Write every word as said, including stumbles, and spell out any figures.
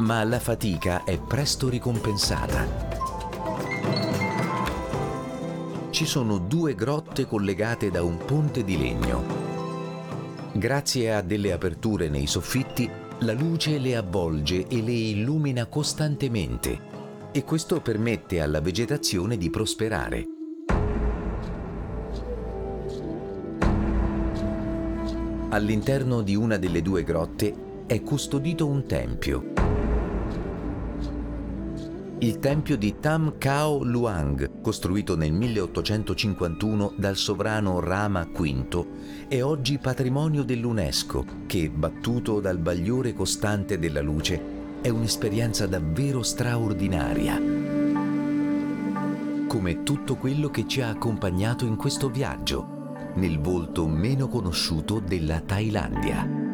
ma la fatica è presto ricompensata. Ci sono due grotte collegate da un ponte di legno. Grazie a delle aperture nei soffitti, la luce le avvolge e le illumina costantemente, e questo permette alla vegetazione di prosperare. All'interno di una delle due grotte è custodito un tempio. Il tempio di Tam Khao Luang, costruito nel milleottocentocinquantuno dal sovrano Rama V, è oggi patrimonio dell'UNESCO, che, battuto dal bagliore costante della luce, è un'esperienza davvero straordinaria. Come tutto quello che ci ha accompagnato in questo viaggio, nel volto meno conosciuto della Thailandia.